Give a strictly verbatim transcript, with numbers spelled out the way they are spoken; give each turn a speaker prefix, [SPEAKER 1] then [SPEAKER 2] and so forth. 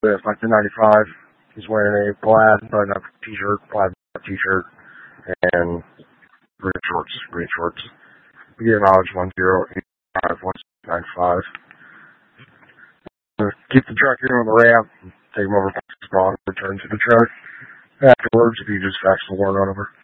[SPEAKER 1] with like the ninety-five. He's wearing a plaid button-up t-shirt, plaid t-shirt, and green shorts, green shorts. Get knowledge one zero eight five one nine five. Keep the truck here on the ramp, take him over past the spawn, return to the truck. Afterwards, if you just fax the warrant on over.